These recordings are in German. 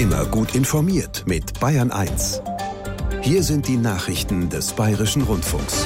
Immer gut informiert mit Bayern 1. Hier sind die Nachrichten des Bayerischen Rundfunks.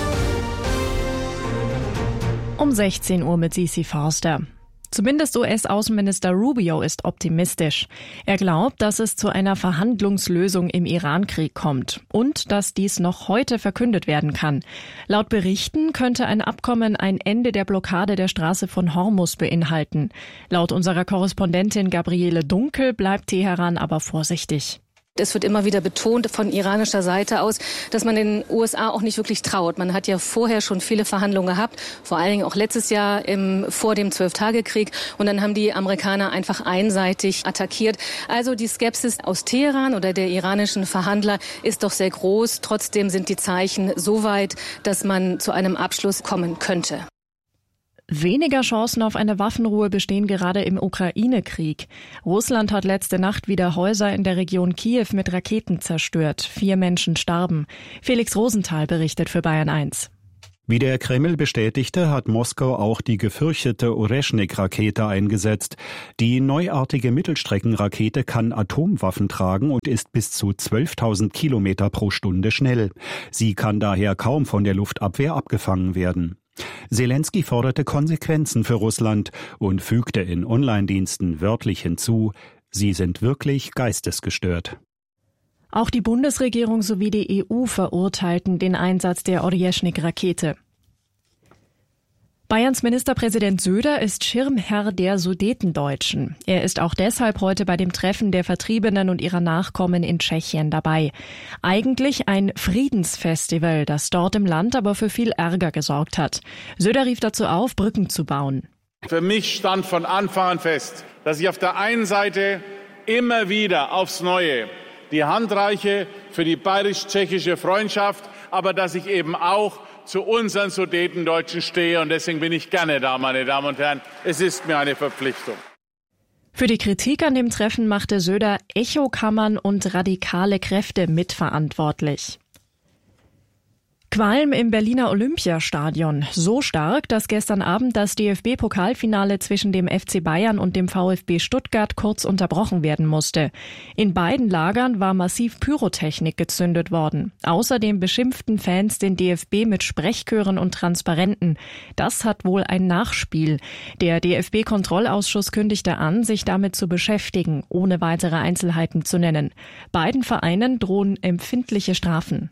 Um 16 Uhr mit Sisi Forster. Zumindest US-Außenminister Rubio ist optimistisch. Er glaubt, dass es zu einer Verhandlungslösung im Iran-Krieg kommt und dass dies noch heute verkündet werden kann. Laut Berichten könnte ein Abkommen ein Ende der Blockade der Straße von Hormuz beinhalten. Laut unserer Korrespondentin Gabriele Dunkel bleibt Teheran aber vorsichtig. Es wird immer wieder betont von iranischer Seite aus, dass man den USA auch nicht wirklich traut. Man hat ja vorher schon viele Verhandlungen gehabt, vor allen Dingen auch letztes Jahr vor dem 12-Tage-Krieg. Und dann haben die Amerikaner einfach einseitig attackiert. Also die Skepsis aus Teheran oder der iranischen Verhandler ist doch sehr groß. Trotzdem sind die Zeichen so weit, dass man zu einem Abschluss kommen könnte. Weniger Chancen auf eine Waffenruhe bestehen gerade im Ukraine-Krieg. Russland hat letzte Nacht wieder Häuser in der Region Kiew mit Raketen zerstört. 4 Menschen starben. Felix Rosenthal berichtet für Bayern 1. Wie der Kreml bestätigte, hat Moskau auch die gefürchtete Oreschnik-Rakete eingesetzt. Die neuartige Mittelstreckenrakete kann Atomwaffen tragen und ist bis zu 12.000 Kilometer pro Stunde schnell. Sie kann daher kaum von der Luftabwehr abgefangen werden. Selenskyj forderte Konsequenzen für Russland und fügte in Online-Diensten wörtlich hinzu, sie sind wirklich geistesgestört. Auch die Bundesregierung sowie die EU verurteilten den Einsatz der Oreschnik-Rakete. Bayerns Ministerpräsident Söder ist Schirmherr der Sudetendeutschen. Er ist auch deshalb heute bei dem Treffen der Vertriebenen und ihrer Nachkommen in Tschechien dabei. Eigentlich ein Friedensfestival, das dort im Land aber für viel Ärger gesorgt hat. Söder rief dazu auf, Brücken zu bauen. Für mich stand von Anfang an fest, dass ich auf der einen Seite immer wieder aufs Neue die Hand reiche für die bayerisch-tschechische Freundschaft, aber dass ich eben auch zu unseren Sudetendeutschen stehe. Und deswegen bin ich gerne da, meine Damen und Herren. Es ist mir eine Verpflichtung. Für die Kritik an dem Treffen machte Söder Echokammern und radikale Kräfte mitverantwortlich. Qualm im Berliner Olympiastadion. So stark, dass gestern Abend das DFB-Pokalfinale zwischen dem FC Bayern und dem VfB Stuttgart kurz unterbrochen werden musste. In beiden Lagern war massiv Pyrotechnik gezündet worden. Außerdem beschimpften Fans den DFB mit Sprechchören und Transparenten. Das hat wohl ein Nachspiel. Der DFB-Kontrollausschuss kündigte an, sich damit zu beschäftigen, ohne weitere Einzelheiten zu nennen. Beiden Vereinen drohen empfindliche Strafen.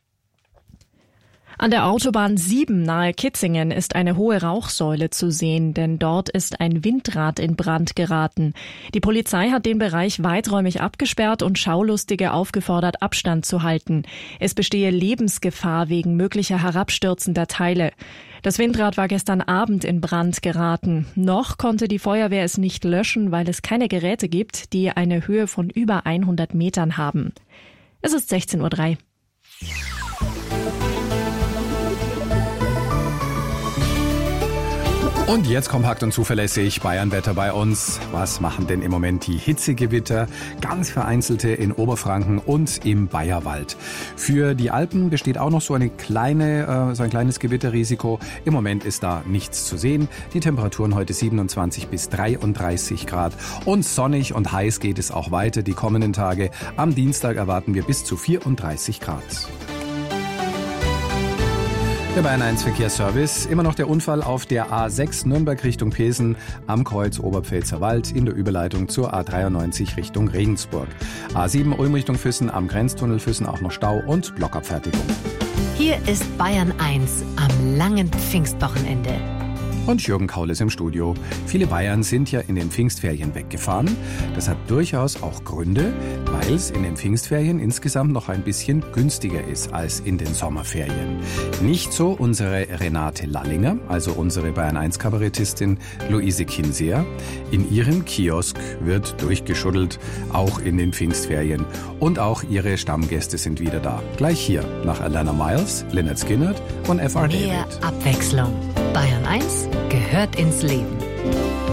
An der Autobahn 7 nahe Kitzingen ist eine hohe Rauchsäule zu sehen, denn dort ist ein Windrad in Brand geraten. Die Polizei hat den Bereich weiträumig abgesperrt und Schaulustige aufgefordert, Abstand zu halten. Es bestehe Lebensgefahr wegen möglicher herabstürzender Teile. Das Windrad war gestern Abend in Brand geraten. Noch konnte die Feuerwehr es nicht löschen, weil es keine Geräte gibt, die eine Höhe von über 100 Metern haben. Es ist 16:03 Uhr. Und jetzt kompakt und zuverlässig Bayernwetter bei uns. Was machen denn im Moment die Hitzegewitter? Ganz vereinzelte in Oberfranken und im Bayerwald. Für die Alpen besteht auch noch so ein kleines Gewitterrisiko. Im Moment ist da nichts zu sehen. Die Temperaturen heute 27 bis 33 Grad. Und sonnig und heiß geht es auch weiter die kommenden Tage. Am Dienstag erwarten wir bis zu 34 Grad. Der Bayern 1 Verkehrsservice. Immer noch der Unfall auf der A6 Nürnberg Richtung Pilsen am Kreuz Oberpfälzer Wald in der Überleitung zur A93 Richtung Regensburg. A7 Ulm Richtung Füssen am Grenztunnel Füssen auch noch Stau und Blockabfertigung. Hier ist Bayern 1 am langen Pfingstwochenende. Und Jürgen Kaul ist im Studio. Viele Bayern sind ja in den Pfingstferien weggefahren. Das hat durchaus auch Gründe, weil es in den Pfingstferien insgesamt noch ein bisschen günstiger ist als in den Sommerferien. Nicht so unsere Renate Lallinger, also unsere Bayern 1 Kabarettistin Luise Kinseer. In ihrem Kiosk wird durchgeschuddelt, auch in den Pfingstferien. Und auch ihre Stammgäste sind wieder da. Gleich hier nach Alana Miles, Lynyrd Skynyrd und F.R. David. Mehr Abwechslung. Bayern 1 gehört ins Leben.